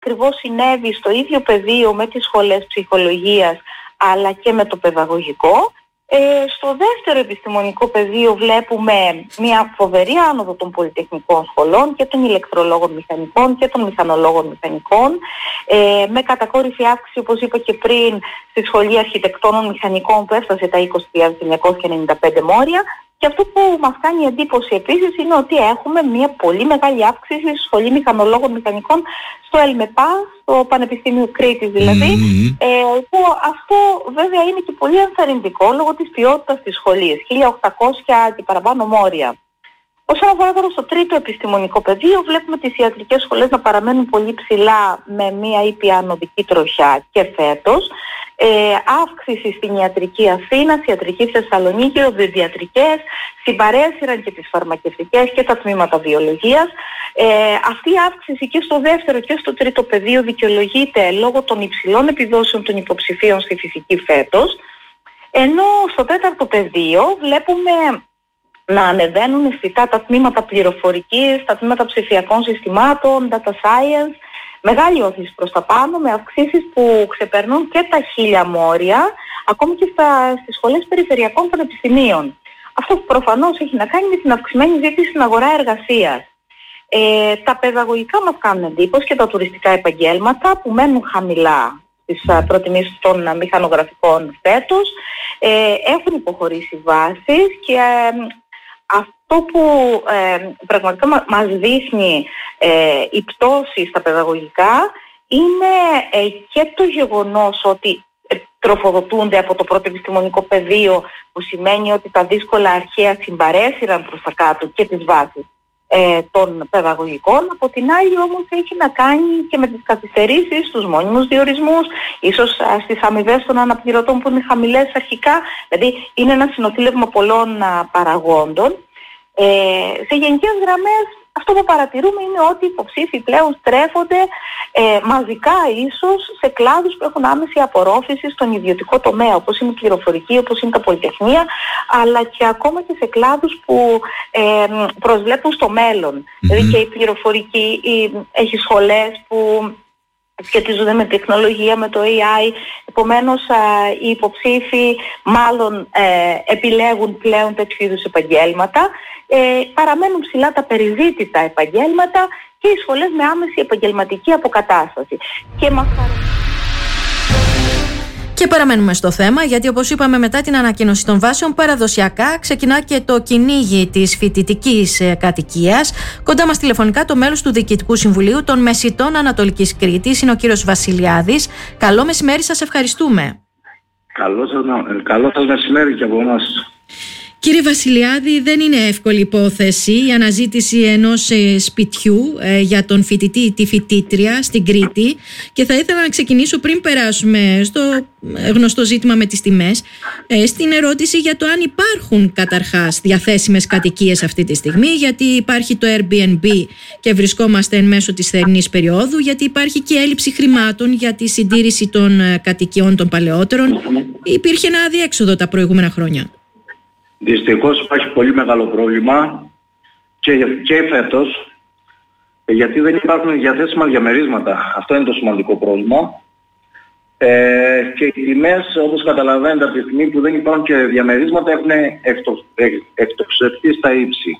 ακριβώς συνέβη στο ίδιο πεδίο με τις σχολές ψυχολογίας αλλά και με το παιδαγωγικό. Στο δεύτερο επιστημονικό πεδίο βλέπουμε μια φοβερή άνοδο των πολυτεχνικών σχολών και των ηλεκτρολόγων μηχανικών και των μηχανολόγων μηχανικών, με κατακόρυφη αύξηση, όπως είπα και πριν, στη σχολή αρχιτεκτόνων μηχανικών που έφτασε τα 20.995 μόρια. Και αυτό που μας κάνει εντύπωση επίσης είναι ότι έχουμε μια πολύ μεγάλη αύξηση στη σχολή μηχανολόγων μηχανικών στο ΕΛΜΕΠΑ, στο Πανεπιστήμιο Κρήτης δηλαδή, που αυτό βέβαια είναι και πολύ ενθαρρυντικό λόγω της ποιότητας της σχολής, 1.800 και παραπάνω μόρια. Όσον αφορά τώρα στο τρίτο επιστημονικό πεδίο, βλέπουμε τις ιατρικές σχολές να παραμένουν πολύ ψηλά με μια ήπια ανωδική τροχιά και φέτος. Αύξηση στην ιατρική Αθήνα, ιατρική Θεσσαλονίκη, οδοντιατρικές, συμπαρέσυραν και τις φαρμακευτικές και τα τμήματα βιολογίας. Αυτή η αύξηση και στο δεύτερο και στο τρίτο πεδίο δικαιολογείται λόγω των υψηλών επιδόσεων των υποψηφίων στη φυσική φέτος, ενώ στο τέταρτο πεδίο βλέπουμε να ανεβαίνουν αισθητά τα τμήματα πληροφορικής, τα τμήματα ψηφιακών συστημάτων, data science, μεγάλη όθηση προς τα πάνω, με αυξήσεις που ξεπερνούν και τα 1.000 μόρια, ακόμη και στις σχολές περιφερειακών πανεπιστημίων. Αυτό που προφανώς έχει να κάνει με την αυξημένη ζήτηση στην αγορά εργασίας. Τα παιδαγωγικά μας κάνουν εντύπωση και τα τουριστικά επαγγέλματα που μένουν χαμηλά στις προτιμήσεις των μηχανογραφικών φέτος, έχουν υποχωρήσει βάσεις και αυτό που πραγματικά μας δείχνει η πτώση στα παιδαγωγικά είναι και το γεγονός ότι τροφοδοτούνται από το πρώτο επιστημονικό πεδίο, που σημαίνει ότι τα δύσκολα αρχαία συμπαρέσυραν προς τα κάτω και τις βάσεις των παιδαγωγικών. Από την άλλη όμως έχει να κάνει και με τις καθυστερήσεις, τους μόνιμους διορισμούς, ίσως στις αμοιβές των αναπληρωτών που είναι χαμηλές αρχικά, δηλαδή είναι ένα συνοτήλευμα πολλών παραγόντων. Σε γενικές γραμμές αυτό που παρατηρούμε είναι ότι οι υποψήφοι πλέον στρέφονται μαζικά ίσως σε κλάδους που έχουν άμεση απορρόφηση στον ιδιωτικό τομέα, όπως είναι η πληροφορική, όπως είναι τα πολυτεχνία, αλλά και ακόμα και σε κλάδους που προσβλέπουν στο μέλλον. Δηλαδή και η πληροφορική έχει σχολές που σχετίζονται με τεχνολογία, με το AI. Επομένως οι υποψήφοι μάλλον επιλέγουν πλέον τέτοιου είδους επαγγέλματα. Παραμένουν ψηλά τα περιζήτητα επαγγέλματα και οι σχολές με άμεση επαγγελματική αποκατάσταση. Και παραμένουμε στο θέμα, γιατί όπως είπαμε, μετά την ανακοίνωση των βάσεων, παραδοσιακά ξεκινά και το κυνήγι της φοιτητικής κατοικίας. Κοντά μας τηλεφωνικά το μέλος του Διοικητικού Συμβουλίου των Μεσιτών Ανατολικής Κρήτης είναι ο κύριος Βασιλιάδης. Καλό μεσημέρι, σας ευχαριστούμε. Καλό σας μεσημέρι και από εμάς. Κύριε Βασιλιάδη, δεν είναι εύκολη υπόθεση η αναζήτηση ενός σπιτιού για τον φοιτητή ή τη φοιτήτρια στην Κρήτη, και θα ήθελα να ξεκινήσω, πριν περάσουμε στο γνωστό ζήτημα με τις τιμές, στην ερώτηση για το αν υπάρχουν καταρχάς διαθέσιμες κατοικίες αυτή τη στιγμή, γιατί υπάρχει το Airbnb και βρισκόμαστε εν μέσω της θερινής περίοδου, γιατί υπάρχει και έλλειψη χρημάτων για τη συντήρηση των κατοικιών των παλαιότερων. Υπήρχε ένα αδιέξοδο τα προηγούμενα χρόνια. Δυστυχώς υπάρχει πολύ μεγάλο πρόβλημα και φέτος, γιατί δεν υπάρχουν διαθέσιμα διαμερίσματα. Αυτό είναι το σημαντικό πρόβλημα. Και οι τιμές, όπως καταλαβαίνετε, από τη στιγμή που δεν υπάρχουν και διαμερίσματα, έχουν εκτοξευθεί στα ύψη.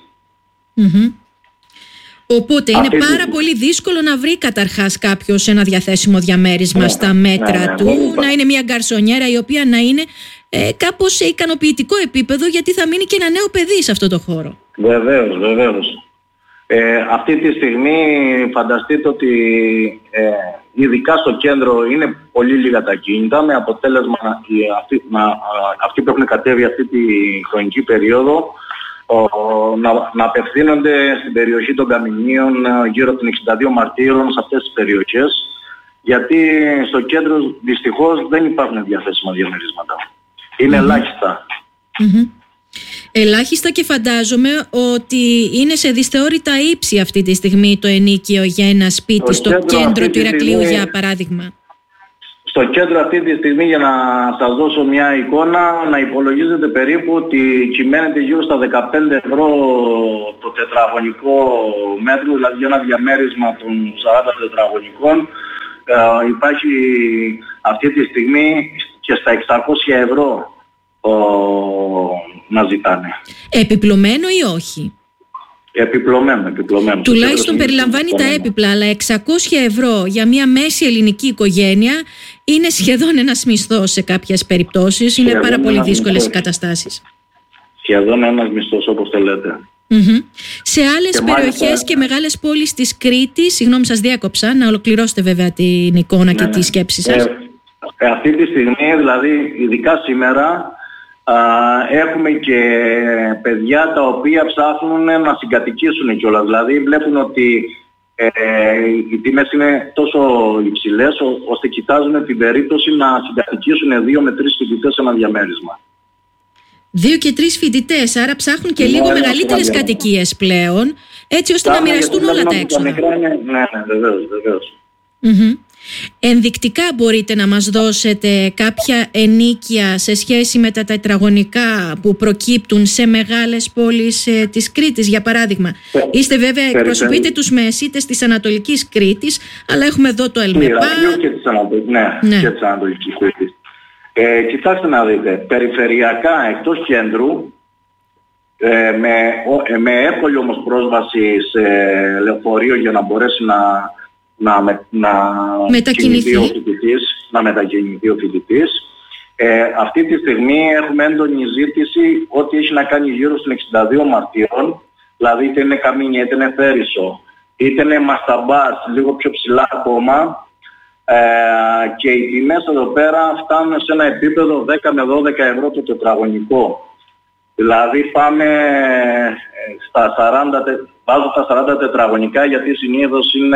Οπότε είναι πάρα πολύ δύσκολο να βρει καταρχάς κάποιος ένα διαθέσιμο διαμέρισμα στα μέτρα του, να είναι μια γκαρσονιέρα η οποία να είναι κάπως σε ικανοποιητικό επίπεδο, γιατί θα μείνει και ένα νέο παιδί σε αυτό το χώρο. Βεβαίως. Αυτή τη στιγμή φανταστείτε ότι ειδικά στο κέντρο είναι πολύ λίγα τα κίνητα, με αποτέλεσμα αυτοί που έχουν κατέβει αυτή τη χρονική περίοδο να απευθύνονται στην περιοχή των Καμινίων, γύρω από την 62 Μαρτύρων, σε αυτές τις περιοχές, γιατί στο κέντρο δυστυχώς δεν υπάρχουν διαθέσιμα διαμερίσματα. Είναι ελάχιστα. Ελάχιστα, και φαντάζομαι ότι είναι σε δυσθεώρητα ύψη αυτή τη στιγμή το ενοίκιο για ένα σπίτι στο κέντρο του Ηρακλείου, για παράδειγμα. Στο κέντρο αυτή τη στιγμή, για να σας δώσω μια εικόνα, να υπολογίζετε περίπου ότι κυμαίνεται γύρω στα 15 ευρώ το τετραγωνικό μέτρο, δηλαδή για ένα διαμέρισμα των 40 τετραγωνικών, υπάρχει αυτή τη στιγμή και στα 600 ευρώ να ζητάνε. Επιπλωμένο ή όχι? Επιπλωμένο. Τουλάχιστον περιλαμβάνει τα έπιπλα, αλλά 600 ευρώ για μια μέση ελληνική οικογένεια είναι σχεδόν ένας μισθός σε κάποιες περιπτώσεις. Είναι πάρα πολύ δύσκολες οι καταστάσεις. Σχεδόν ένας μισθός, όπως το λέτε. Σε άλλες περιοχές και μεγάλες πόλεις της Κρήτης, συγγνώμη σας διάκοψα, να ολοκληρώσετε βέβαια την εικόνα και τη σκέψη σας. Αυτή τη στιγμή, δηλαδή ειδικά σήμερα, έχουμε και παιδιά τα οποία ψάχνουν να συγκατοικήσουν κιόλας. Δηλαδή βλέπουν ότι οι τιμές είναι τόσο υψηλές ώστε κοιτάζουν την περίπτωση να συγκατοικήσουν 2 με 3 φοιτητές σε ένα διαμέρισμα. 2 και 3 φοιτητές, άρα ψάχνουν και λίγο μεγαλύτερες κατοικίες πλέον, έτσι ώστε να μοιραστούν όλα τα έξοδα. Ναι, βεβαίως. Ενδεικτικά μπορείτε να μας δώσετε κάποια ενοίκια σε σχέση με τα τετραγωνικά που προκύπτουν σε μεγάλες πόλεις της Κρήτης, για παράδειγμα? Είστε βέβαια, εκπροσωπείτε τους μεσίτες της Ανατολικής Κρήτης, αλλά έχουμε εδώ το ΕΛΜΕΠΑ. Και της Ανατολικής Κρήτης. Κοιτάξτε να δείτε, περιφερειακά εκτός κέντρου, με εύκολη όμως πρόσβαση σε λεωφορείο για να μπορέσει να μετακινηθεί ο φοιτητής. Αυτή τη στιγμή έχουμε έντονη ζήτηση ό,τι έχει να κάνει γύρω στην 62 Μαρτίων, δηλαδή είτε είναι καμίνι, είτε είναι Φέρισο, είτε είναι Μασταμπάς, λίγο πιο ψηλά ακόμα, και οι τιμές εδώ πέρα φτάνουν σε ένα επίπεδο 10 με 12 ευρώ το τετραγωνικό. Δηλαδή πάμε στα 40 τετραγωνικά, γιατί συνήθως είναι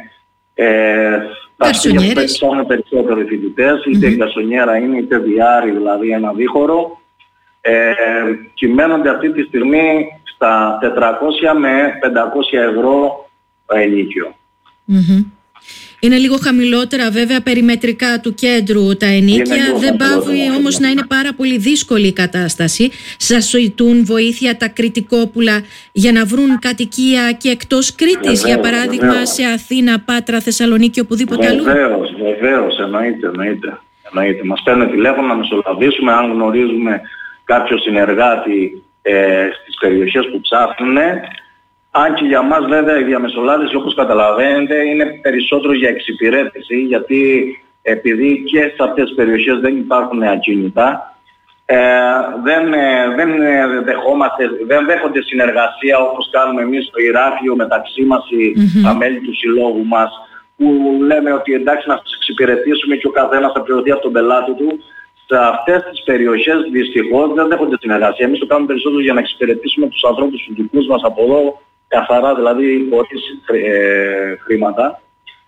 τα σπίτια που ψάχνουν περισσότερο οι φοιτητές, είτε γκασονιέρα είναι είτε διάρρη, δηλαδή ένα δίχωρο, κυμαίνονται αυτή τη στιγμή στα 400 με 500 ευρώ ενίκιο. Είναι λίγο χαμηλότερα βέβαια περιμετρικά του κέντρου τα ενοίκια, δεν πάβει όμως να είναι πάρα πολύ δύσκολη η κατάσταση. Σας ζητούν βοήθεια τα κρητικόπουλα για να βρουν κατοικία και εκτός Κρήτης, για παράδειγμα σε Αθήνα, Πάτρα, Θεσσαλονίκη, οπουδήποτε αλλού? Βεβαίως, εννοείται. Μας παίρνουν τηλέφωνο να μεσολαβήσουμε αν γνωρίζουμε κάποιο συνεργάτη στις περιοχές που ψάχνουν. Αν και για μας βέβαια η διαμεσολάβηση, όπως καταλαβαίνετε, είναι περισσότερο για εξυπηρέτηση, γιατί επειδή και σε αυτές τις περιοχές δεν υπάρχουν ακίνητα, δεν δέχονται συνεργασία όπως κάνουμε εμείς στο Ηράκλειο μεταξύ μας τα μέλη του συλλόγου μας, που λέμε ότι εντάξει να σας εξυπηρετήσουμε και ο καθένας θα πληρωθεί από τον πελάτη του. Σε αυτές τις περιοχές δυστυχώς δεν δέχονται συνεργασία. Εμείς το κάνουμε περισσότερο για να εξυπηρετήσουμε τους ανθρώπους τους δικούς μας από εδώ, καθαρά δηλαδή χωρίς χρήματα.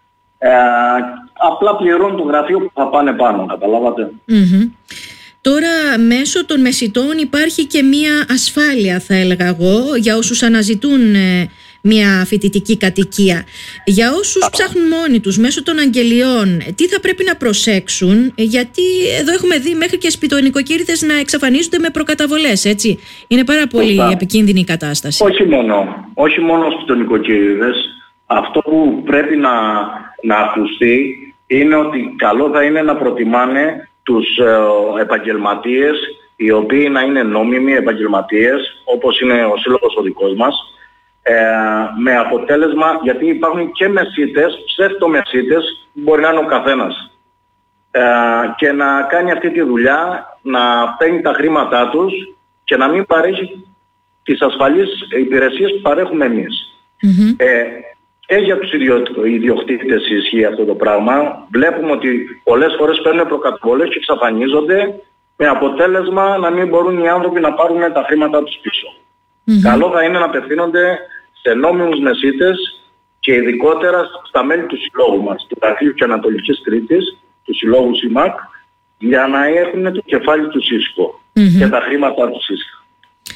Απλά πληρώνουν το γραφείο που θα πάνε πάνω, καταλάβατε. Τώρα μέσω των μεσιτών υπάρχει και μία ασφάλεια, θα έλεγα εγώ, για όσους αναζητούν μια φοιτητική κατοικία. Για όσους ψάχνουν μόνοι τους μέσω των αγγελιών, τι θα πρέπει να προσέξουν? Γιατί εδώ έχουμε δει μέχρι και σπιτονοικοκύριδες να εξαφανίζονται με προκαταβολές, έτσι. Είναι πάρα πολύ επικίνδυνη η κατάσταση. Όχι μόνο σπιτονοικοκύριδες. Αυτό που πρέπει να ακουστεί είναι ότι καλό θα είναι να προτιμάνε τους επαγγελματίες, οι οποίοι να είναι νόμιμοι επαγγελματίες, όπως είναι ο σύλλογος ο δικός μας, με αποτέλεσμα, γιατί υπάρχουν και μεσίτες, ψευτομεσίτες, μπορεί να είναι ο καθένας, και να κάνει αυτή τη δουλειά, να παίρνει τα χρήματά τους και να μην παρέχει τις ασφαλείς υπηρεσίες που παρέχουμε εμείς. Για τους ιδιοκτήτες ισχύει αυτό το πράγμα. Βλέπουμε ότι πολλές φορές παίρνουν προκαταβολές και εξαφανίζονται, με αποτέλεσμα να μην μπορούν οι άνθρωποι να πάρουν τα χρήματά τους πίσω. Καλό θα είναι να απευθύνονται σε νόμιμους μεσίτες και ειδικότερα στα μέλη του συλλόγου μας, του Γραφείου και Ανατολικής Κρήτης, του συλλόγου ΣΥΜΑΚ, για να έχουν το κεφάλι του ίσχο και τα χρήματά του ίσχα.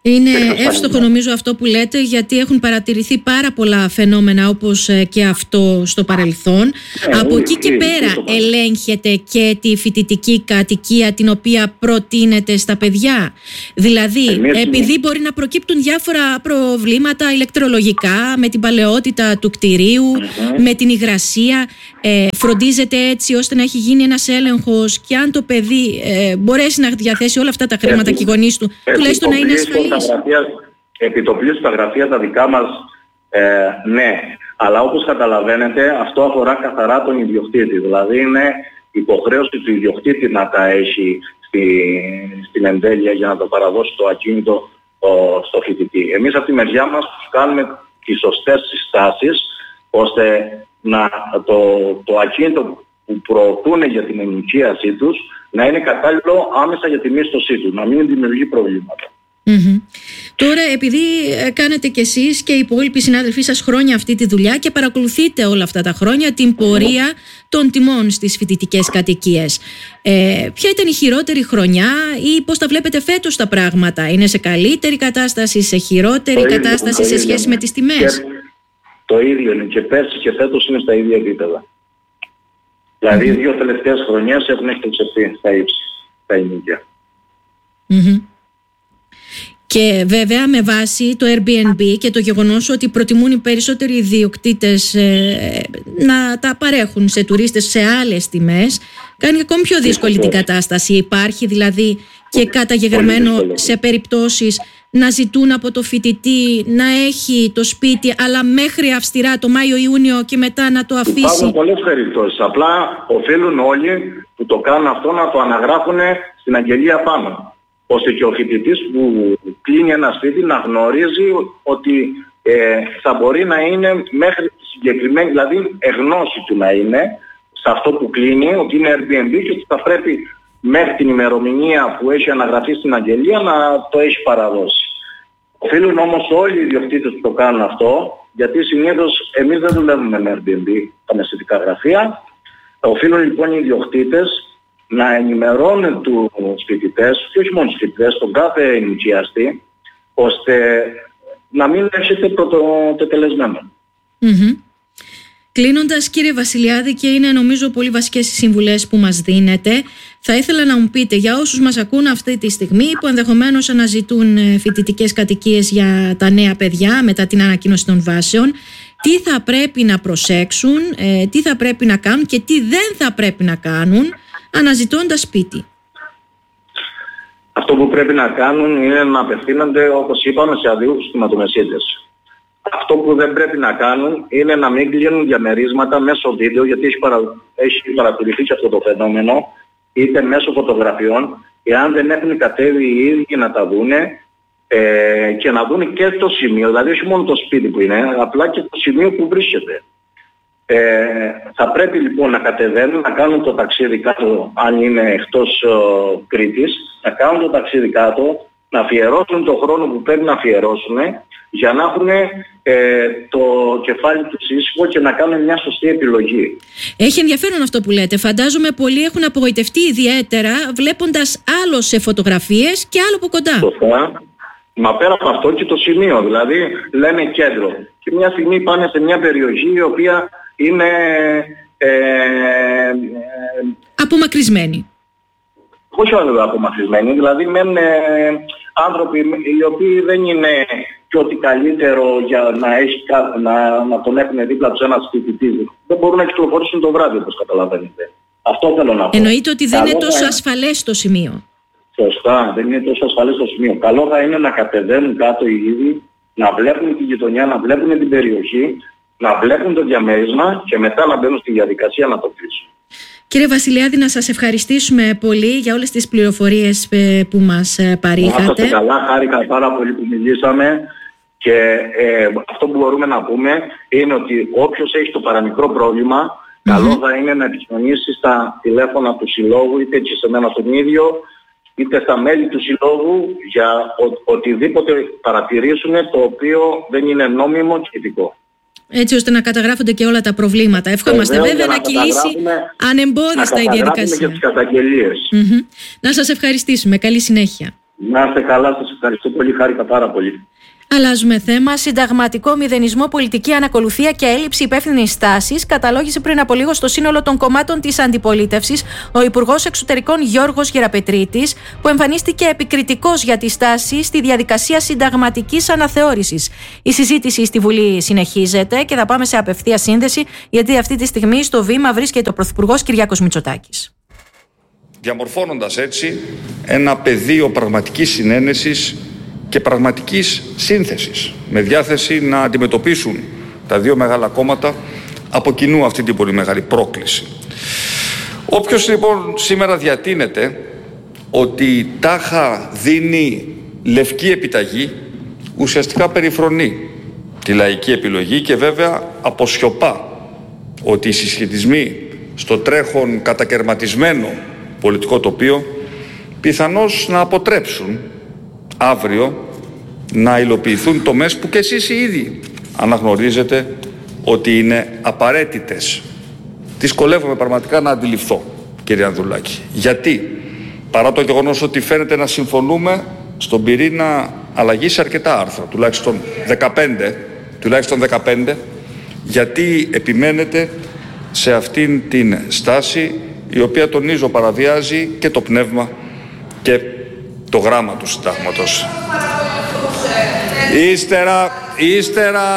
Είναι εύστοχο νομίζω αυτό που λέτε, γιατί έχουν παρατηρηθεί πάρα πολλά φαινόμενα όπως και αυτό στο παρελθόν. Από εκεί και πέρα ελέγχεται και τη φοιτητική κατοικία την οποία προτείνεται στα παιδιά. Δηλαδή, επειδή μπορεί να προκύπτουν διάφορα προβλήματα ηλεκτρολογικά με την παλαιότητα του κτηρίου, με την υγρασία, φροντίζεται έτσι ώστε να έχει γίνει ένας έλεγχος και αν το παιδί μπορέσει να διαθέσει όλα αυτά τα χρήματα και οι γονείς του, τουλάχιστον να είναι ασφαλής. Επιτοπλίστων στα γραφεία τα δικά μας, ναι. Αλλά όπως καταλαβαίνετε, αυτό αφορά καθαρά τον ιδιοκτήτη. Δηλαδή είναι υποχρέωση του ιδιοκτήτη να τα έχει στην εντέλεια για να το παραδώσει το ακίνητο στο φοιτητή. Εμείς από τη μεριά μας κάνουμε τις σωστές συστάσεις ώστε το ακίνητο που προωθούν για την ενοικίασή τους να είναι κατάλληλο άμεσα για τη μίσθωσή του, να μην δημιουργεί προβλήματα. Τώρα, επειδή κάνετε κι εσείς και οι υπόλοιποι συνάδελφοί σας χρόνια αυτή τη δουλειά και παρακολουθείτε όλα αυτά τα χρόνια την πορεία των τιμών στις φοιτητικές κατοικίες, ποια ήταν η χειρότερη χρονιά ή πώς τα βλέπετε φέτος τα πράγματα? Είναι σε καλύτερη κατάσταση, σε χειρότερη κατάσταση σε σχέση με τις τιμές? Το ίδιο είναι και πέρσι και φέτος είναι στα ίδια επίπεδα. Δηλαδή οι δύο τελευταίες χρονιές έχουν εκτοξευθεί στα ύψη, τα ενοικία. Και βέβαια με βάση το Airbnb και το γεγονός ότι προτιμούν οι περισσότεροι ιδιοκτήτες να τα παρέχουν σε τουρίστες σε άλλες τιμές, κάνει ακόμη πιο δύσκολη την κατάσταση. Υπάρχει δηλαδή και καταγεγραμμένο σε περιπτώσεις να ζητούν από το φοιτητή να έχει το σπίτι αλλά μέχρι αυστηρά το Μάιο-Ιούνιο και μετά να το αφήσει? Υπάρχουν πολλές περιπτώσεις. Απλά οφείλουν όλοι που το κάνουν αυτό να το αναγράφουν στην αγγελία πάνω, ώστε και ο φοιτητής που κλείνει ένα σπίτι να γνωρίζει ότι θα μπορεί να είναι μέχρι συγκεκριμένη, δηλαδή εγνώση του να είναι σε αυτό που κλείνει, ότι είναι Airbnb και ότι θα πρέπει μέχρι την ημερομηνία που έχει αναγραφεί στην αγγελία να το έχει παραδώσει. Οφείλουν όμως όλοι οι ιδιοκτήτες που το κάνουν αυτό, γιατί συνήθως εμείς δεν δουλεύουμε με Airbnb τα μεσητικά γραφεία. Οφείλουν λοιπόν οι ιδιοκτήτες να ενημερώνουν τους φοιτητές, και όχι μόνο τους φοιτητές, τον κάθε ενοικιαστή, ώστε να μην έχετε πρωτοτελεσμένο. Κλείνοντας, κύριε Βασιλιάδη, και είναι νομίζω πολύ βασικές οι συμβουλές που μας δίνετε, θα ήθελα να μου πείτε για όσους μας ακούν αυτή τη στιγμή που ενδεχομένως αναζητούν φοιτητικές κατοικίες για τα νέα παιδιά μετά την ανακοίνωση των βάσεων, τι θα πρέπει να προσέξουν, τι θα πρέπει να κάνουν και τι δεν θα πρέπει να κάνουν αναζητώντας σπίτι? Αυτό που πρέπει να κάνουν είναι να απευθύνονται, όπως είπαμε, σε αδίους κτηματομεσίτες. Αυτό που δεν πρέπει να κάνουν είναι να μην κλείνουν διαμερίσματα μέσω βίντεο, γιατί έχει παρατηρηθεί και αυτό το φαινόμενο, είτε μέσω φωτογραφιών, εάν δεν έχουν κατέβει οι ίδιοι να τα δούνε και να δούνε και το σημείο, δηλαδή όχι μόνο το σπίτι που είναι, απλά και το σημείο που βρίσκεται. Θα πρέπει λοιπόν να κατεβαίνουν, να κάνουν το ταξίδι κάτω, αν είναι εκτός Κρήτης, να κάνουν το ταξίδι κάτω, να αφιερώσουν το χρόνο που πρέπει να αφιερώσουν για να έχουν το κεφάλι τους ήσυχο και να κάνουν μια σωστή επιλογή. Έχει ενδιαφέρον αυτό που λέτε. Φαντάζομαι πολλοί έχουν απογοητευτεί ιδιαίτερα βλέποντας άλλο σε φωτογραφίες και άλλο από κοντά. Σωστά. Μα πέρα από αυτό και το σημείο, δηλαδή λένε κέντρο. Και μια στιγμή πάνε σε μια περιοχή η οποία είναι απομακρυσμένη. Όχι όλοι απομακρυσμένοι, δηλαδή μένουν άνθρωποι οι οποίοι δεν είναι και ότι καλύτερο για να τον έχουν δίπλα τους ένας φοιτητής. Δεν μπορούν να κυκλοφορήσουν το βράδυ, όπως καταλαβαίνετε. Αυτό θέλω να πω. Εννοείται ότι δεν είναι τόσο ασφαλές το σημείο. Σωστά, δεν είναι τόσο ασφαλές το σημείο. Καλό θα είναι να κατεβαίνουν κάτω οι ίδιοι, να βλέπουν τη γειτονιά, να βλέπουν την περιοχή, να βλέπουν το διαμέρισμα και μετά να μπαίνουν στη διαδικασία να το κλείσουν. Κύριε Βασιλιάδη, να σας ευχαριστήσουμε πολύ για όλες τις πληροφορίες που μας παρήχατε. Να είστε καλά, χάρηκα πάρα πολύ που μιλήσαμε και αυτό που μπορούμε να πούμε είναι ότι όποιος έχει το παραμικρό πρόβλημα, καλό θα είναι να επικοινωνήσει στα τηλέφωνα του συλλόγου, είτε και σε μένα τον ίδιο, είτε στα μέλη του συλλόγου για οτιδήποτε παρατηρήσουν το οποίο δεν είναι νόμιμο και ηθικό. Έτσι ώστε να καταγράφονται και όλα τα προβλήματα. Ευχόμαστε βέβαια να κυλήσει ανεμπόδιστα η διαδικασία. Να καταγράφουμε και τις καταγγελίες. Να σας ευχαριστήσουμε. Καλή συνέχεια. Να είστε καλά, σας ευχαριστώ πολύ, χάρηκα πάρα πολύ. Αλλάζουμε θέμα. Συνταγματικό μηδενισμό, πολιτική ανακολουθία και έλλειψη υπεύθυνης στάσης καταλόγησε πριν από λίγο στο σύνολο των κομμάτων της αντιπολίτευσης ο Υπουργός Εξωτερικών Γιώργος Γεραπετρίτης, που εμφανίστηκε επικριτικός για τη στάση στη διαδικασία συνταγματικής αναθεώρησης. Η συζήτηση στη Βουλή συνεχίζεται και θα πάμε σε απευθεία σύνδεση, γιατί αυτή τη στιγμή στο βήμα βρίσκεται ο Πρωθυπουργός Κυριάκος Μητσοτάκης. Διαμορφώνοντας έτσι ένα πεδίο πραγματικής συνένεσης και πραγματικής σύνθεσης, με διάθεση να αντιμετωπίσουν τα δύο μεγάλα κόμματα από κοινού αυτή την πολύ μεγάλη πρόκληση. Όποιος λοιπόν σήμερα διατείνεται ότι τάχα δίνει λευκή επιταγή, ουσιαστικά περιφρονεί τη λαϊκή επιλογή και βέβαια αποσιωπά ότι οι συσχετισμοί στο τρέχον κατακερματισμένο πολιτικό τοπίο πιθανώς να αποτρέψουν αύριο να υλοποιηθούν τομές που και εσείς οι ίδιοι αναγνωρίζετε ότι είναι απαραίτητες. Δυσκολεύομαι πραγματικά να αντιληφθώ, κύριε Ανδρουλάκη. Γιατί, παρά το γεγονός ότι φαίνεται να συμφωνούμε στον πυρήνα αλλαγής σε αρκετά άρθρα, τουλάχιστον 15, γιατί επιμένετε σε αυτήν την στάση, η οποία, τονίζω, παραβιάζει και το πνεύμα και το γράμμα του συντάγματος. Ύστερα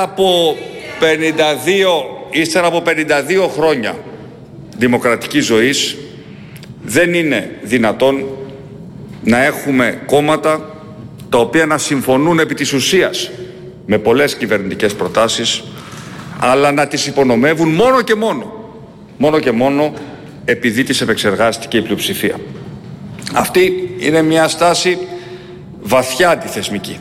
από 52 χρόνια δημοκρατικής ζωής, δεν είναι δυνατόν να έχουμε κόμματα τα οποία να συμφωνούν επί της ουσίας με πολλές κυβερνητικές προτάσεις, αλλά να τις υπονομεύουν μόνο και μόνο επειδή τις επεξεργάστηκε η πλειοψηφία. Αυτή είναι μια στάση βαθιά αντιθεσμική.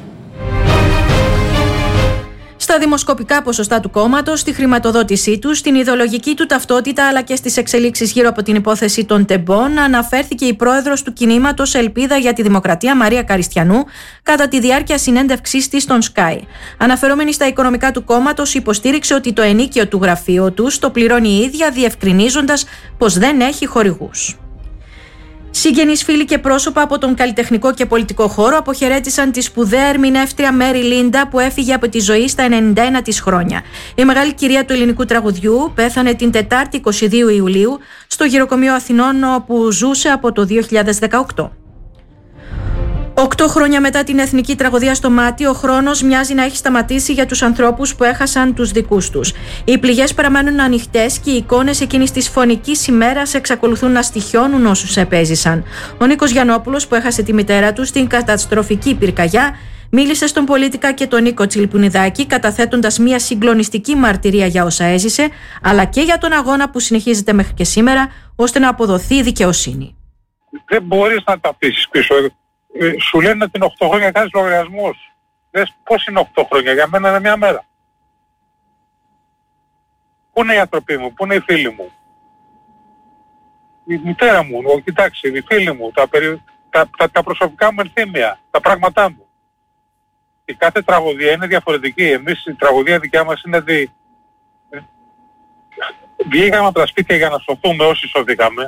Στα δημοσκοπικά ποσοστά του κόμματος, στη χρηματοδότησή του, στην ιδεολογική του ταυτότητα αλλά και στις εξελίξεις γύρω από την υπόθεση των τεμπών, αναφέρθηκε η πρόεδρος του κινήματος Ελπίδα για τη Δημοκρατία, Μαρία Καριστιανού, κατά τη διάρκεια συνέντευξής της στον Sky. Αναφερόμενη στα οικονομικά του κόμματος, υποστήριξε ότι το ενίκιο του γραφείου του το πληρώνει η ίδια, διευκρινίζοντας πως δεν έχει χορηγούς. Συγγενείς, φίλοι και πρόσωπα από τον καλλιτεχνικό και πολιτικό χώρο αποχαιρέτησαν τη σπουδαία ερμηνεύτρια Μέρι Λίντα, που έφυγε από τη ζωή στα 91 της χρόνια. Η μεγάλη κυρία του ελληνικού τραγουδιού πέθανε την Τετάρτη 22 Ιουλίου στο γυροκομείο Αθηνών, όπου ζούσε από το 2018. 8 χρόνια μετά την εθνική τραγωδία στο Μάτι, ο χρόνος μοιάζει να έχει σταματήσει για τους ανθρώπους που έχασαν τους δικούς τους. Οι πληγές παραμένουν ανοιχτές και οι εικόνες εκείνης της φωνικής ημέρας εξακολουθούν να στοιχιώνουν όσους επέζησαν. Ο Νίκος Γιαννόπουλος, που έχασε τη μητέρα του στην καταστροφική πυρκαγιά, μίλησε στον Πολίτικα και τον Νίκο Τσιλιπουνιδάκη, καταθέτοντας μια συγκλονιστική μαρτυρία για όσα έζησε, αλλά και για τον αγώνα που συνεχίζεται μέχρι και σήμερα, ώστε να αποδοθεί η δικαιοσύνη. Δεν μπορείς να τα αφήσεις πίσω. Σου λένε ότι είναι 8 χρόνια, κάνεις λογαριασμούς. Λες πώς είναι 8 χρόνια, για μένα είναι μια μέρα. Πού είναι οι άνθρωποι μου, πού είναι οι φίλοι μου. Η μητέρα μου, κοιτάξτε, οι φίλοι μου, τα προσωπικά μου ενθύμια, τα πράγματά μου. Η κάθε τραγωδία είναι διαφορετική. Εμείς η τραγωδία δικιά μας είναι βγήκαμε από τα σπίτια για να σωθούμε όσοι σωθήκαμε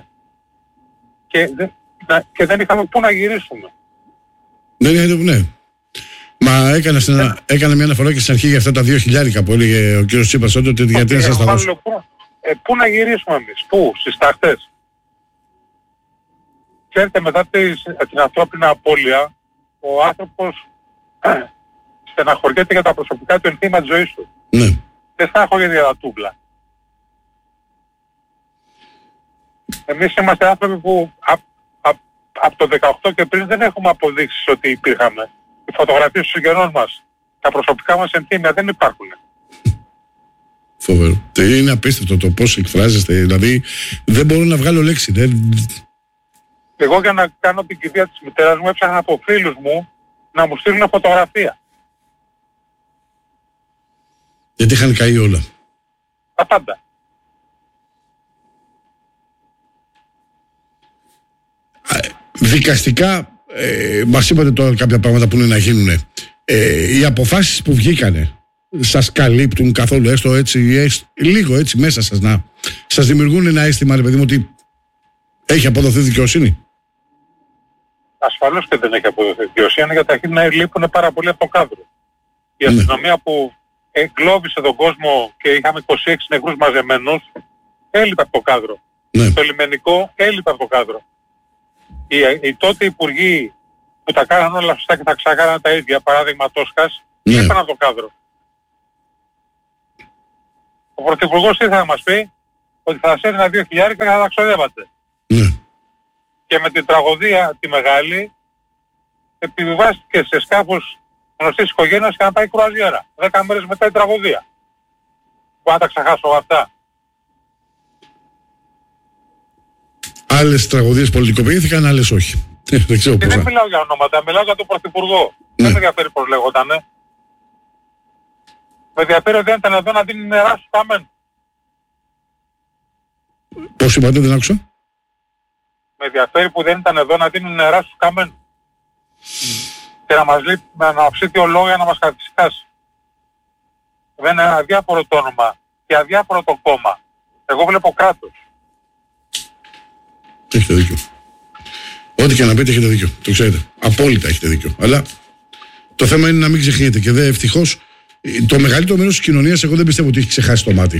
και δεν είχαμε πού να γυρίσουμε. Ναι. Μα έκανα μια αναφορά και στην αρχή για αυτά τα 2.000 που έλεγε ο κύριος Τσίπρας, ότι γιατί να σας τα δώσω. Πού να γυρίσουμε εμείς, πού, στις ταχτές. Ξέρετε, μετά την ανθρώπινη απώλεια, ο άνθρωπος στεναχωριέται για τα προσωπικά του ενθύμα της ζωής του. Ναι. Δεν στεναχωριέται για τα τούμπλα. Εμείς είμαστε άνθρωποι που από το 18 και πριν δεν έχουμε αποδείξεις ότι υπήρχαμε. Οι φωτογραφίες των συγγενών μας, τα προσωπικά μας ενθύμια δεν υπάρχουν. Φοβερό. Είναι απίστευτο το πώς εκφράζεστε. Δηλαδή δεν μπορώ να βγάλω λέξη. Εγώ για να κάνω την κηδεία της μητέρας μου έψαχνα από φίλους μου να μου στείλουν φωτογραφία. Γιατί είχαν καεί όλα. Τα πάντα. Δικαστικά, μας είπατε τώρα κάποια πράγματα που είναι να γίνουν. Οι αποφάσεις που βγήκανε σας καλύπτουν καθόλου, έστω έτσι, λίγο έτσι μέσα σας, να σας δημιουργούν ένα αίσθημα, ρε παιδί μου, ότι έχει αποδοθεί δικαιοσύνη? ασφαλώς και δεν έχει αποδοθεί δικαιοσύνη, γιατί αρχίζει να λείπουν πάρα πολύ από το κάδρο. Η αστυνομία που εγκλώβησε τον κόσμο και είχαμε 26 νεκρούς μαζεμένους, έλειπε από το κάδρο. Το λιμενικό έλειπε από το κάδρο. Οι τότε υπουργοί που τα κάναν όλα σωστά και τα ξακάναν τα ίδια, παράδειγμα Τόσκας, έλειπαν από το κάδρο. Ο Πρωθυπουργός ήρθε να μας πει ότι θα σέρνει ένα 2.000 και θα τα ξοδεύατε. Και με την τραγωδία τη μεγάλη επιβιβάστηκε σε σκάφος γνωστής οικογένειας και να πάει κρουαζιέρα. 10 μέρες μετά η τραγωδία. Που να τα ξεχάσω αυτά. Άλλες τραγωδίες πολιτικοποιήθηκαν, άλλες όχι. Δεν ξέρω πώς. Δεν μιλάω για ονόματα, μιλάω για τον Πρωθυπουργό. Δεν με ενδιαφέρει πώς λέγοντανε. Με ενδιαφέρει ότι δεν ήταν εδώ να δίνει νερά στους καμένους. Πώς είπατε, δεν άκουσα. Με ενδιαφέρει που δεν ήταν εδώ να δίνουν νερά στους καμένους. Και να μας λείπει με ανοψίτιο λόγο για να μας καθησυχάσει. Δεν είναι αδιάφορο το όνομα και αδιάφορο το κόμμα. Εγώ βλέπω κράτος. Έχετε δίκιο. Ό,τι και να πείτε έχετε δίκιο. Το ξέρετε. Απόλυτα έχετε δίκιο. Αλλά το θέμα είναι να μην ξεχνιέται. Και ευτυχώς το μεγαλύτερο μέρος της κοινωνίας εγώ δεν πιστεύω ότι έχει ξεχάσει το μάτι.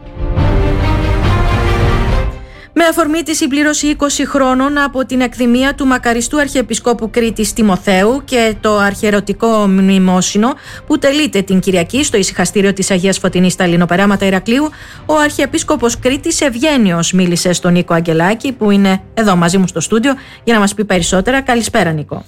Με αφορμή τη συμπλήρωση 20 χρόνων από την εκδημία του μακαριστού Αρχιεπισκόπου Κρήτης Τιμοθέου και το αρχιερωτικό μνημόσυνο που τελείται την Κυριακή στο ησυχαστήριο της Αγίας Φωτεινής στα Λινοπεράματα Ηρακλείου, ο Αρχιεπίσκοπος Κρήτης Ευγένιος μίλησε στον Νίκο Αγγελάκη, που είναι εδώ μαζί μου στο στούντιο, για να μας πει περισσότερα. Καλησπέρα, Νίκο.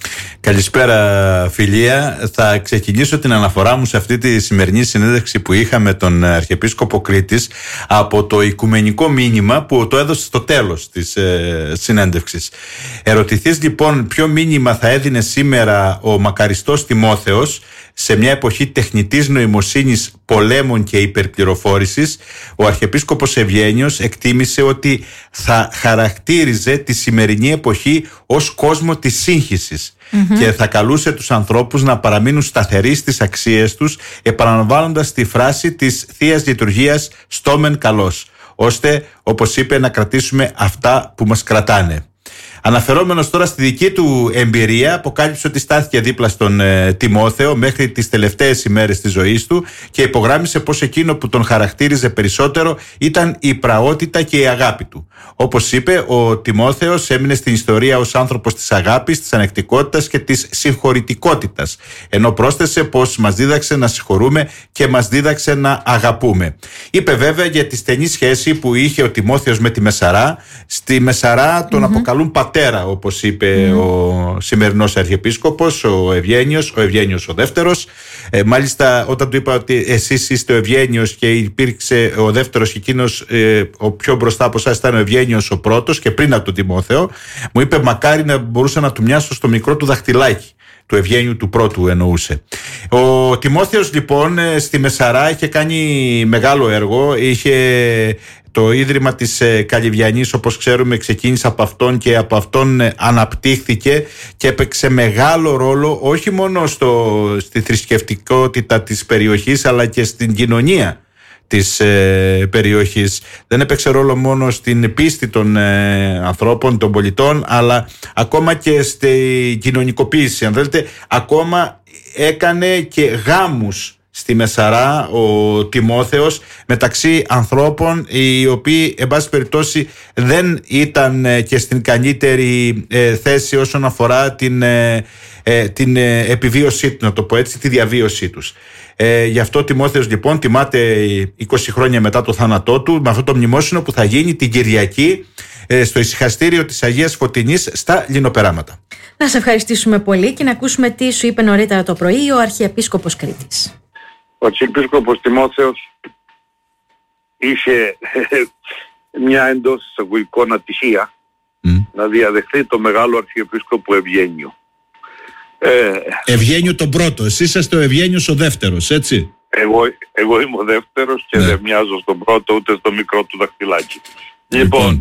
Καλησπέρα, Φιλία. Θα ξεκινήσω την αναφορά μου σε αυτή τη σημερινή συνέντευξη που είχαμε τον Αρχιεπίσκοπο Κρήτης από το οικουμενικό μήνυμα που το έδωσε στο τέλος της συνέντευξης. Ερωτηθείς λοιπόν ποιο μήνυμα θα έδινε σήμερα ο μακαριστός Τιμόθεος σε μια εποχή τεχνητής νοημοσύνης, πολέμων και υπερπληροφόρησης, ο Αρχιεπίσκοπος Ευγένιος εκτίμησε ότι θα χαρακτήριζε τη σημερινή εποχή ως κόσμο της σύγχυσης και θα καλούσε τους ανθρώπους να παραμείνουν σταθεροί στις αξίες τους, επαναλαμβάνοντας τη φράση της Θείας Λειτουργίας «Στόμεν καλός», ώστε, όπως είπε, να κρατήσουμε αυτά που μας κρατάνε. Αναφερόμενος τώρα στη δική του εμπειρία, αποκάλυψε ότι στάθηκε δίπλα στον Τιμόθεο μέχρι τις τελευταίες ημέρες της ζωής του και υπογράμμισε πως εκείνο που τον χαρακτήριζε περισσότερο ήταν η πραότητα και η αγάπη του. Όπως είπε, ο Τιμόθεος έμεινε στην ιστορία ως άνθρωπος της αγάπης, της ανεκτικότητας και της συγχωρητικότητας, ενώ πρόσθεσε πως μας δίδαξε να συγχωρούμε και μας δίδαξε να αγαπούμε. Είπε βέβαια για τη στενή σχέση που είχε ο Τιμόθεος με τη Μεσαρά. Στη Μεσαρά τον αποκαλούν πατέρα, όπως είπε ο σημερινός Αρχιεπίσκοπος, ο Ευγένιος ο δεύτερος. Μάλιστα, όταν του είπα ότι εσείς είστε ο Ευγένιος και υπήρξε ο δεύτερος και εκείνος ο πιο μπροστά από εσάς ήταν ο Ευγένιος ο πρώτος και πριν από τον Τιμόθεο, μου είπε μακάρι να μπορούσα να του μοιάσω στο μικρό του δαχτυλάκι. Του Ευγένιου του πρώτου εννοούσε. Ο Τιμόθεος λοιπόν στη Μεσαρά είχε κάνει μεγάλο έργο. Είχε το Ίδρυμα της Καλυβιανής, όπως ξέρουμε, ξεκίνησε από αυτόν και από αυτόν αναπτύχθηκε και έπαιξε μεγάλο ρόλο όχι μόνο στη θρησκευτικότητα της περιοχής αλλά και στην κοινωνία της περιοχής. Δεν έπαιξε ρόλο μόνο στην πίστη των ανθρώπων, των πολιτών, αλλά ακόμα και στη κοινωνικοποίηση. Αν θέλετε, ακόμα έκανε και γάμους στη Μεσαρά ο Τιμόθεος μεταξύ ανθρώπων οι οποίοι εν πάση περιπτώσει δεν ήταν και στην καλύτερη θέση όσον αφορά την επιβίωσή του, να το πω έτσι, τη διαβίωσή τους. Γι' αυτό ο Τιμόθεος λοιπόν τιμάται 20 χρόνια μετά το θάνατό του με αυτό το μνημόσυνο που θα γίνει την Κυριακή στο ησυχαστήριο της Αγίας Φωτεινής στα Λινοπεράματα. Να σε ευχαριστήσουμε πολύ και να ακούσουμε τι σου είπε νωρίτερα το πρωί ο Αρχιεπίσκοπος Κρήτης. Ο Αρχιεπίσκοπος Τιμόθεος είχε μια εντός εισαγωγικών ατυχία να διαδεχθεί το μεγάλο Αρχιεπίσκοπο Ευγένιο. Ευγένιο τον πρώτο, εσείς είσαστε ο Ευγένιος ο δεύτερος, έτσι? Εγώ είμαι ο δεύτερος και δεν μοιάζω στον πρώτο ούτε στο μικρό του δαχτυλάκι. Λοιπόν,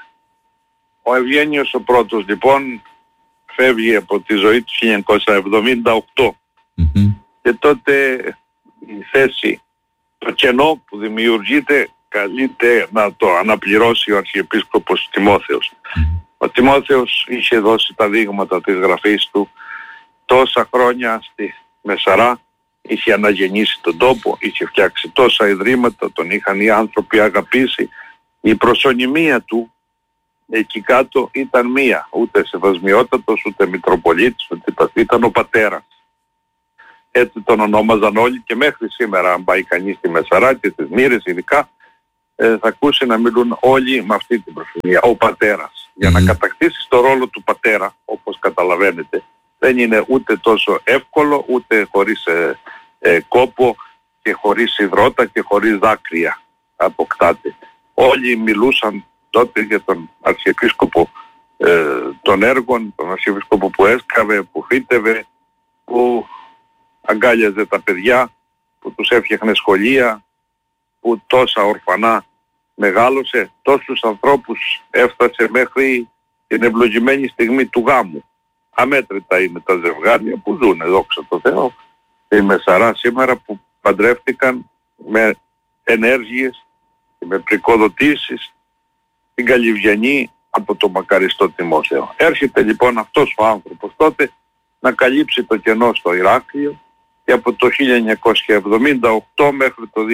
ο Ευγένιος ο πρώτος λοιπόν φεύγει από τη ζωή του 1978 και τότε η θέση, το κενό που δημιουργείται καλείται να το αναπληρώσει ο Αρχιεπίσκοπος Τιμόθεος. Ο Τιμόθεος είχε δώσει τα δείγματα της γραφής του τόσα χρόνια στη Μεσαρά, είχε αναγεννήσει τον τόπο, είχε φτιάξει τόσα ιδρύματα, τον είχαν οι άνθρωποι αγαπήσει. Η προσωνυμία του εκεί κάτω ήταν μία, ούτε σεβασμιότατος, ούτε μητροπολίτης, ήταν ο πατέρας. Έτσι τον ονόμαζαν όλοι και μέχρι σήμερα, αν πάει κανείς στη Μεσαρά και στις Μύρες ειδικά, θα ακούσει να μιλούν όλοι με αυτή την προσωνυμία, ο πατέρας. Για να κατακτήσεις το ρόλο του πατέρα, όπως καταλαβαίνετε, δεν είναι ούτε τόσο εύκολο, ούτε χωρίς κόπο και χωρίς υδρότα και χωρίς δάκρυα αποκτάται. Όλοι μιλούσαν τότε για τον Αρχιεπίσκοπο των έργων, τον Αρχιεπίσκοπο που έσκαβε, που φύτευε, που αγκάλιαζε τα παιδιά, που τους έφτιαχνε σχολεία, που τόσα ορφανά μεγάλωσε, τόσους ανθρώπους έφτασε μέχρι την ευλογημένη στιγμή του γάμου. Αμέτρητα είναι τα ζευγάρια που ζουν, δόξα τω Θεώ, στη Μεσαρά σήμερα, που παντρεύτηκαν με ενέργειες και με πρικοδοτήσεις την Καλυβιανή από το μακαριστό Τιμόθεο. Έρχεται λοιπόν αυτός ο άνθρωπος τότε να καλύψει το κενό στο Ηράκλειο και από το 1978 μέχρι το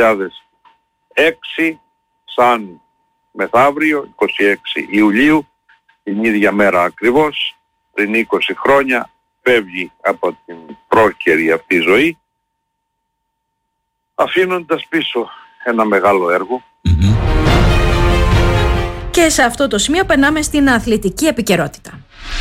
2006, σαν μεθαύριο, 26 Ιουλίου, την ίδια μέρα ακριβώς, πριν 20 χρόνια, φεύγει από την πρόκαιρη αυτή ζωή, αφήνοντας πίσω ένα μεγάλο έργο. Και σε αυτό το σημείο περνάμε στην αθλητική επικαιρότητα.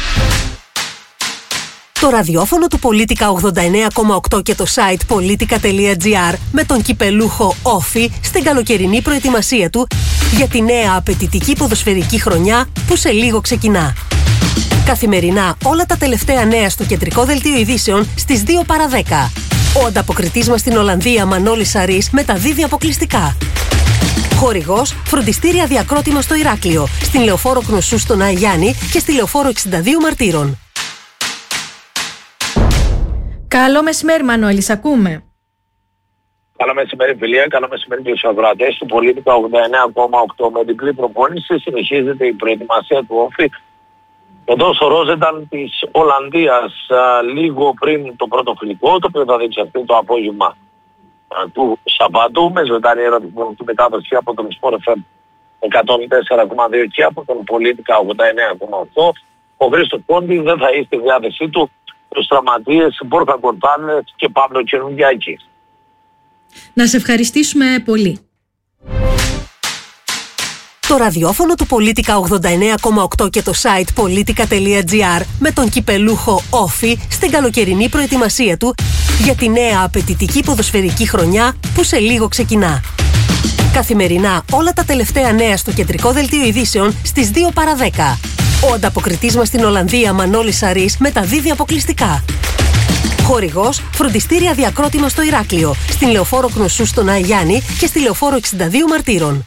Το ραδιόφωνο του Πολίτικα 89,8 και το site politica.gr με τον κυπελούχο Όφη στην καλοκαιρινή προετοιμασία του για τη νέα απαιτητική ποδοσφαιρική χρονιά που σε λίγο ξεκινά. Καθημερινά όλα τα τελευταία νέα στο κεντρικό δελτίο ειδήσεων στις 2 παρά 10. Ο ανταποκριτής μας στην Ολλανδία Μανώλης Σαρής μεταδίδει αποκλειστικά. Χορηγός φροντιστήρια Διακρότημα στο Ηράκλειο, στην Λεωφόρο Κνωσού στον Αϊάννη και στη Λεωφόρο 62 Μαρτύρων. Καλό μεσημέρι Μανώλη, ακούμε. Καλό μεσημέρι φιλία, καλό μεσημέρι και στους ακροατές του Πολίτικα 89,8. Με διπλή προπόνηση συνεχίζεται η προετοιμασία του Όφη εδώ στο Ρόζενταν της Ολλανδίας λίγο πριν το πρώτο φιλικό, το οποίο θα διεξαχθεί το απόγευμα του Σαββάτου με ζωντανή ερωτική μετάδοση από τον Sport FM 104,2 και από τον Πολίτικα 89,8. Ο Χρήστος Πόντι δεν θα είναι στη διάθεσή του τους τραυματίες Μπόρχα Κορτάνες και Παύλο Κερουγκιάκη. Να σε ευχαριστήσουμε πολύ. Το ραδιόφωνο του Πολίτικα 89,8 και το site politica.gr με τον κυπελούχο Όφη στην καλοκαιρινή προετοιμασία του για τη νέα απαιτητική ποδοσφαιρική χρονιά που σε λίγο ξεκινά. Καθημερινά όλα τα τελευταία νέα στο κεντρικό δελτίο ειδήσεων στις 2 παρά 10. Ο ανταποκριτής μας στην Ολλανδία Μανώλης Σαρής μεταδίδει αποκλειστικά. Χορηγός φροντιστήρια Διακρότημα στο Ηράκλειο, στην Λεωφόρο Κνωσού στον Αϊάννη και στη Λεωφόρο 62 Μαρτύρων.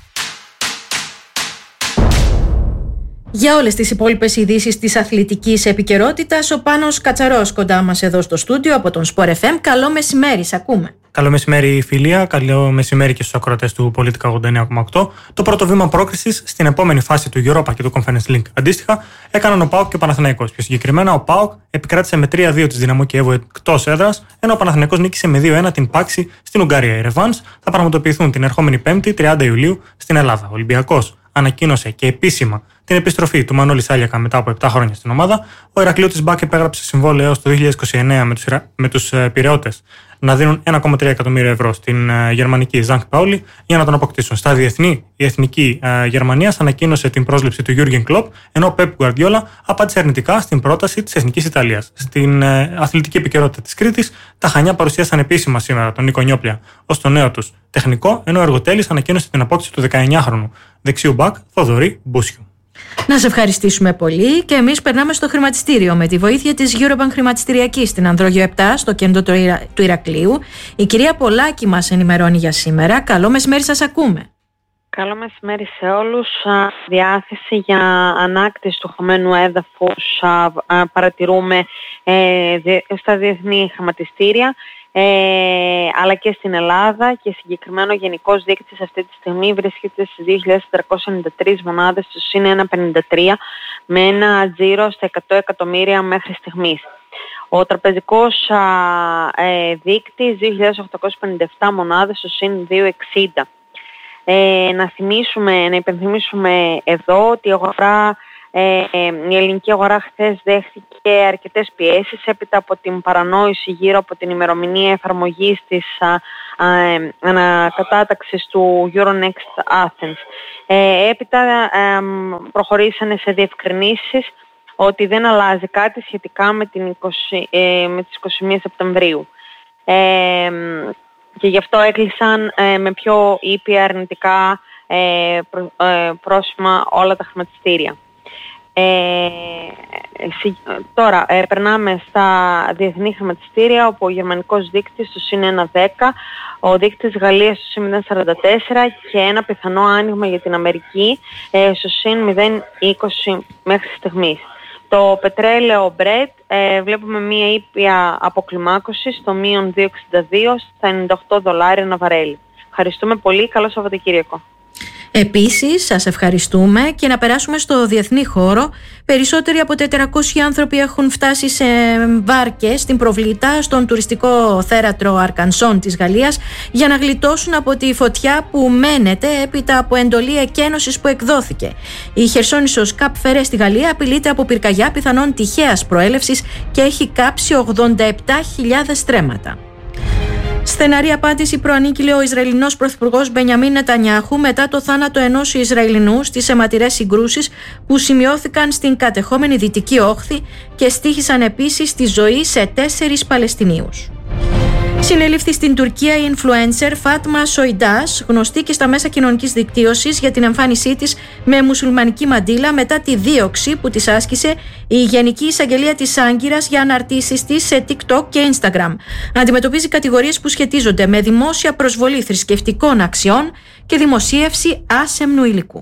Για όλες τις υπόλοιπες ειδήσεις της αθλητικής επικαιρότητας, ο Πάνος Κατσαρός κοντά μας εδώ στο στούντιο από τον Sport FM. Καλό μεσημέρι, σ' ακούμε. Καλό μεσημέρι φιλία, καλό μεσημέρι και στους ακροατές του Πολίτικα 89,8. Το πρώτο βήμα πρόκρισης στην επόμενη φάση του Europa και του Conference League αντίστοιχα έκαναν ο ΠΑΟΚ και ο Παναθηναϊκός. Πιο συγκεκριμένα, ο ΠΑΟΚ επικράτησε με 3-2 της Δυναμό Κιέβου εκτός έδρας, ενώ ο Παναθηναϊκός νίκησε με 2-1 την Πάξη στην Ουγγαρία. Οι ρεβάνς θα πραγματοποιηθούν την ερχόμενη Πέμπτη, 30 Ιουλίου, στην Ελλάδα. Ο Ολυμπιακός ανακοίνωσε και επίσημα την επιστροφή του Μανώλη Σάλιακα μετά από 7 χρόνια στην ομάδα. Ο Ηρακλείωτης Μπάκ επέγραψε συμβόλαιο έως το 2029 με τους Πειραιώτες να δίνουν 1,3 εκατομμύρια ευρώ στην γερμανική Ζανκ Πάολη για να τον αποκτήσουν. Στα διεθνή, η εθνική Γερμανίας ανακοίνωσε την πρόσληψη του Γιούργεν Κλοπ, ενώ ο Πεπ Γκουαρντιόλα απάντησε αρνητικά στην πρόταση της εθνικής Ιταλίας. Στην αθλητική επικαιρότητα της Κρήτης, τα Χανιά παρουσίασαν επίσημα σήμερα τον Νίκο Νιόπλια ως το νέο τους τεχνικό, ενώ ο Εργοτέλης ανακοίνωσε την απόκτηση του 19χρονου δεξιού μπακ Θοδωρή Μπούσιου. Να σε ευχαριστήσουμε πολύ και εμείς περνάμε στο χρηματιστήριο με τη βοήθεια της Eurobank Χρηματιστηριακής στην Ανδρόγιο 7 στο κέντρο του Ηρακλείου. Η κυρία Πολάκη μας ενημερώνει για σήμερα. Καλό μεσημέρι, σας ακούμε. Καλό μεσημέρι σε όλους. Διάθεση για ανάκτηση του χαμένου έδαφους παρατηρούμε στα διεθνή χρηματιστήρια. αλλά και στην Ελλάδα, και συγκεκριμένο ο γενικός δείκτης αυτή τη στιγμή βρίσκεται στις 2.493 μονάδες στο συν 1,53 με ένα τζίρο στα 100 εκατομμύρια μέχρι στιγμής. Ο τραπεζικός δείκτης 2.857 μονάδες στο συν 2,60. Να υπενθυμίσουμε εδώ ότι η ελληνική αγορά χθες δέχθηκε αρκετές πιέσεις έπειτα από την παρανόηση γύρω από την ημερομηνία εφαρμογής της ανακατάταξης του Euronext Athens. Έπειτα προχωρήσανε σε διευκρινήσεις ότι δεν αλλάζει κάτι σχετικά με τις 21 Σεπτεμβρίου. Και γι' αυτό έκλεισαν με πιο ήπια αρνητικά πρόσημα όλα τα χρηματιστήρια. Τώρα περνάμε στα διεθνή χρηματιστήρια, όπου ο γερμανικός δείκτης στο συν 1,10, ο δείκτης Γαλλίας στο συν 0,44 και ένα πιθανό άνοιγμα για την Αμερική στο συν 0,20 μέχρι στιγμής. Το πετρέλαιο Brent βλέπουμε μία ήπια αποκλιμάκωση στο μείον 2,62 στα $98 ένα βαρέλι. Ευχαριστούμε πολύ. Καλό Σαββατοκύριακο. Επίσης, σας ευχαριστούμε, και να περάσουμε στο διεθνή χώρο. Περισσότεροι από 400 άνθρωποι έχουν φτάσει σε βάρκες στην Προβλήτα, στον τουριστικό θέατρο Αρκανσόν της Γαλλίας, για να γλιτώσουν από τη φωτιά που μένεται έπειτα από εντολή εκένωσης που εκδόθηκε. Η Χερσόνησος Καπ Φερέ στη Γαλλία απειλείται από πυρκαγιά πιθανόν τυχαίας προέλευσης και έχει κάψει 87.000 στρέμματα. Στεναρή απάντηση προανήγγειλε ο Ισραηλινός Πρωθυπουργός Μπενιαμίν Νετανιάχου μετά το θάνατο ενός Ισραηλινού στις αιματηρές συγκρούσεις που σημειώθηκαν στην κατεχόμενη Δυτική Όχθη και στοίχησαν επίσης τη ζωή σε 4 Παλαιστινίους. Συνελήφθη στην Τουρκία η influencer Φάτμα Σοϊντάς, γνωστή και στα μέσα κοινωνικής δικτύωσης για την εμφάνισή της με μουσουλμανική μαντίλα μετά τη δίωξη που της άσκησε η Γενική Εισαγγελία της Άγκυρας για αναρτήσεις της σε TikTok και Instagram. Αντιμετωπίζει κατηγορίες που σχετίζονται με δημόσια προσβολή θρησκευτικών αξιών και δημοσίευση άσεμνου υλικού.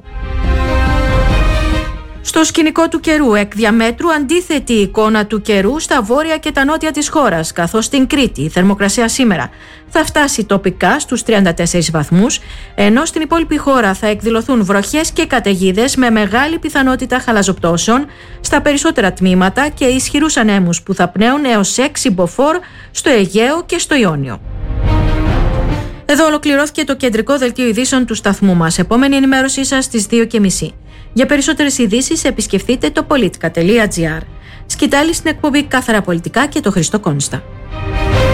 Στο σκηνικό του καιρού, εκ διαμέτρου αντίθετη εικόνα του καιρού στα βόρεια και τα νότια της χώρας, καθώς στην Κρήτη η θερμοκρασία σήμερα θα φτάσει τοπικά στους 34 βαθμούς, ενώ στην υπόλοιπη χώρα θα εκδηλωθούν βροχές και καταιγίδες με μεγάλη πιθανότητα χαλαζοπτώσεων στα περισσότερα τμήματα και ισχυρούς ανέμους που θα πνέουν έως 6 μποφόρ στο Αιγαίο και στο Ιόνιο. Εδώ ολοκληρώθηκε το κεντρικό δελτίο ειδήσεων του σταθμού μας. Επόμενη ενημέρωσή σας στις 2:30. Για περισσότερες ειδήσεις επισκεφτείτε το politica.gr. Σκητάλη στην εκπομπή Κάθαρα Πολιτικά και το Χριστό Κόνστα.